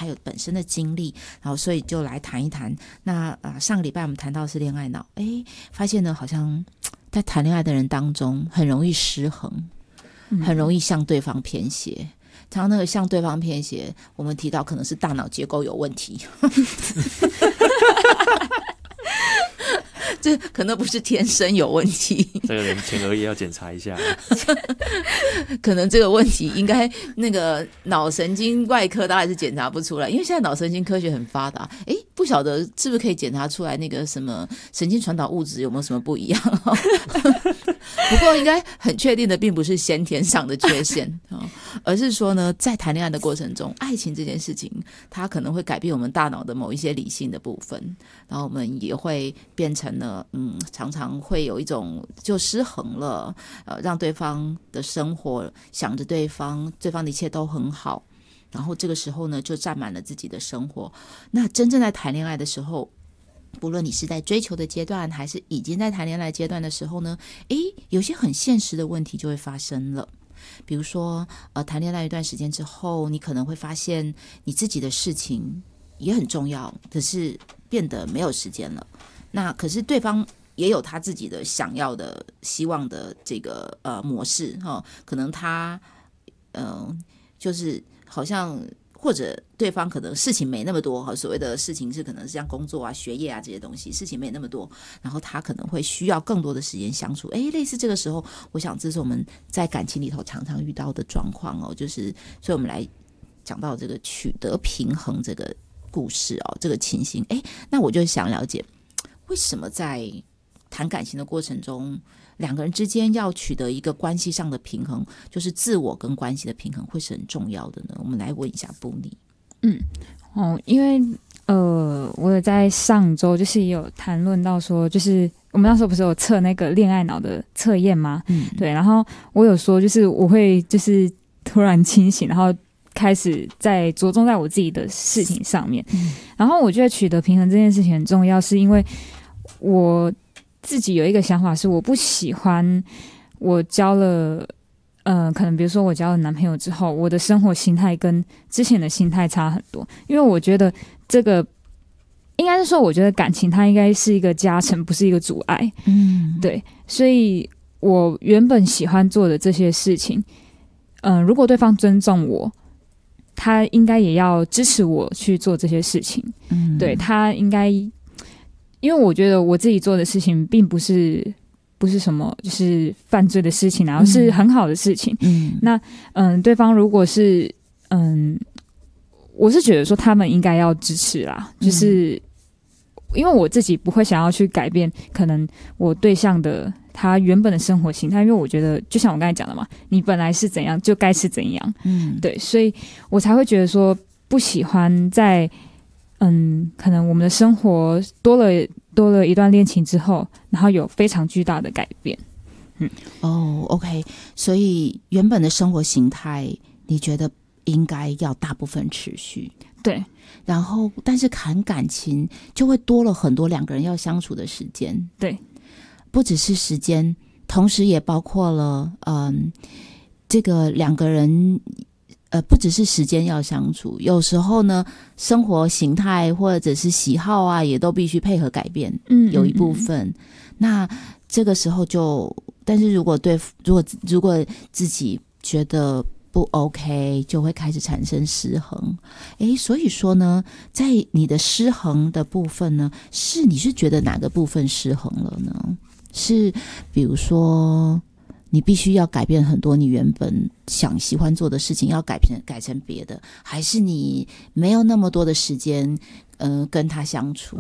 还有本身的经历，然后所以就来谈一谈。那上个礼拜我们谈到的是恋爱脑，发现呢好像在谈恋爱的人当中很容易失衡，很容易向对方偏斜。常常那个向对方偏斜，我们提到可能是大脑结构有问题。这可能不是天生有问题， 这个人前额叶要检查一下。 可能这个问题应该那个脑神经外科大概是检查不出来，因为现在脑神经科学很发达，不晓得是不是可以检查出来那个什么神经传导物质有没有什么不一样。不过应该很确定的并不是先天上的缺陷，而是说呢，在谈恋爱的过程中，爱情这件事情它可能会改变我们大脑的某一些理性的部分，然后我们也会变成了常常会有一种就失衡了，让对方的生活想着对方的一切都很好，然后这个时候呢就占满了自己的生活。那真正在谈恋爱的时候，不论你是在追求的阶段还是已经在谈恋爱阶段的时候呢，有些很现实的问题就会发生了。比如说谈恋爱一段时间之后，你可能会发现你自己的事情也很重要，可是变得没有时间了。那可是对方也有他自己的想要的希望的这个模式，可能他就是好像或者对方可能事情没那么多，所谓的事情是可能是像工作啊学业啊这些东西，事情没那么多，然后他可能会需要更多的时间相处。类似这个时候，我想这是我们在感情里头常常遇到的状况就是所以我们来讲到这个取得平衡这个故事这个情形。那我就想了解为什么在谈感情的过程中，两个人之间要取得一个关系上的平衡，就是自我跟关系的平衡会是很重要的呢？我们来问一下布妮。 因为我有在上周就是也有谈论到说，就是我们那时候不是有测那个恋爱脑的测验吗？对，然后我有说就是我会就是突然清醒，然后开始在着重在我自己的事情上面，然后我觉得取得平衡这件事情很重要，是因为我自己有一个想法是，我不喜欢我交了可能比如说我交了男朋友之后，我的生活心态跟之前的心态差很多，因为我觉得这个应该是说，我觉得感情它应该是一个加成，不是一个阻碍。对，所以我原本喜欢做的这些事情，如果对方尊重我，他应该也要支持我去做这些事情。对，他应该，因为我觉得我自己做的事情并不是什么就是犯罪的事情，然后是很好的事情。那对方如果是我是觉得说他们应该要支持啦，就是因为我自己不会想要去改变可能我对象的他原本的生活形态，因为我觉得就像我刚才讲的嘛，你本来是怎样就该是怎样。对，所以我才会觉得说不喜欢在可能我们的生活多了一段恋情之后，然后有非常巨大的改变。 OK， 所以原本的生活形态你觉得应该要大部分持续， 对， 然后但是谈感情就会多了很多两个人要相处的时间， 对， 不只是时间，同时也包括了这个两个人不只是时间要相处，有时候呢生活形态或者是喜好啊也都必须配合改变，有一部分。那这个时候但是如果自己觉得不 OK， 就会开始产生失衡。所以说呢，在你的失衡的部分呢，你是觉得哪个部分失衡了呢？是比如说你必须要改变很多你原本喜欢做的事情，要改成别的，还是你没有那么多的时间跟他相处？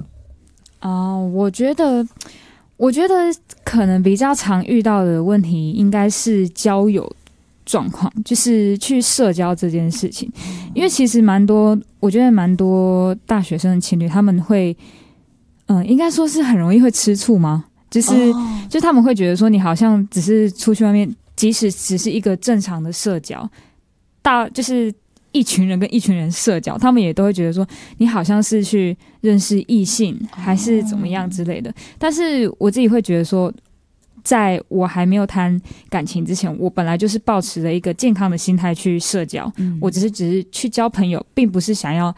我觉得可能比较常遇到的问题应该是交友状况，就是去社交这件事情。因为其实我觉得蛮多大学生的情侣他们会应该说是很容易会吃醋吗？就他们会觉得说你好像只是出去外面，即使只是一个正常的社交，就是一群人跟一群人社交，他们也都会觉得说你好像是去认识异性还是怎么样之类的。但是我自己会觉得说，在我还没有谈感情之前，我本来就是抱持了一个健康的心态去社交，我只是去交朋友，并不是想要